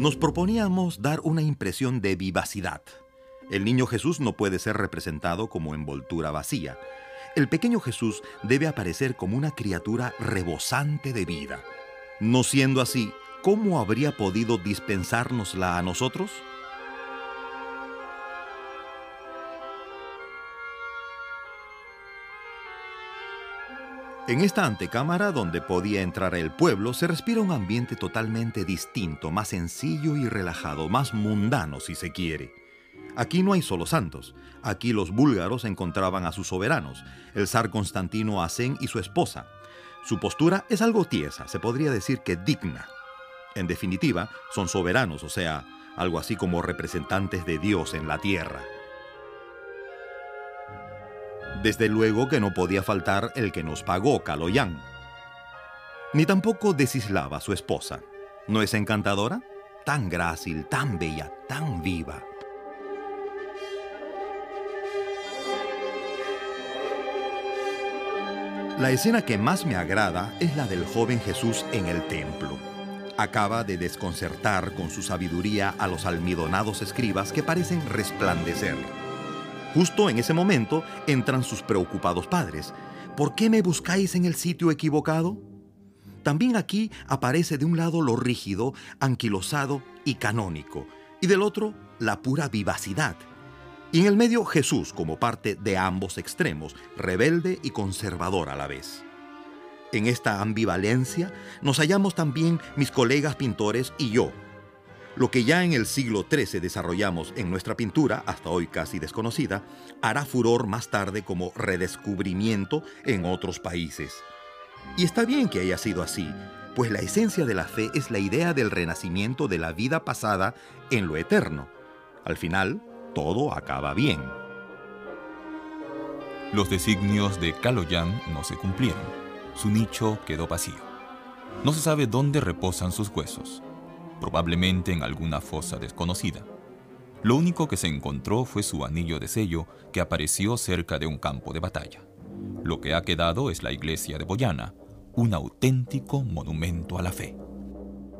Nos proponíamos dar una impresión de vivacidad. El niño Jesús no puede ser representado como envoltura vacía. El pequeño Jesús debe aparecer como una criatura rebosante de vida. No siendo así, ¿cómo habría podido dispensárnosla a nosotros? En esta antecámara, donde podía entrar el pueblo, se respira un ambiente totalmente distinto, más sencillo y relajado, más mundano si se quiere. Aquí no hay solo santos. Aquí los búlgaros encontraban a sus soberanos, el zar Constantino Asen y su esposa. Su postura es algo tiesa, se podría decir que digna. En definitiva, son soberanos, o sea, algo así como representantes de Dios en la tierra. Desde luego que no podía faltar el que nos pagó, Kaloyan. Ni tampoco Desislava, su esposa. ¿No es encantadora? Tan grácil, tan bella, tan viva. La escena que más me agrada es la del joven Jesús en el templo. Acaba de desconcertar con su sabiduría a los almidonados escribas que parecen resplandecer. Justo en ese momento entran sus preocupados padres. ¿Por qué me buscáis en el sitio equivocado? También aquí aparece de un lado lo rígido, anquilosado y canónico, y del otro la pura vivacidad. Y en el medio Jesús como parte de ambos extremos, rebelde y conservador a la vez. En esta ambivalencia nos hallamos también mis colegas pintores y yo. Lo que ya en el siglo XIII desarrollamos en nuestra pintura, hasta hoy casi desconocida, hará furor más tarde como redescubrimiento en otros países. Y está bien que haya sido así, pues la esencia de la fe es la idea del renacimiento de la vida pasada en lo eterno. Al final, todo acaba bien. Los designios de Kaloyan no se cumplieron. Su nicho quedó vacío. No se sabe dónde reposan sus huesos. Probablemente en alguna fosa desconocida. Lo único que se encontró fue su anillo de sello que apareció cerca de un campo de batalla. Lo que ha quedado es la iglesia de Bojana, un auténtico monumento a la fe.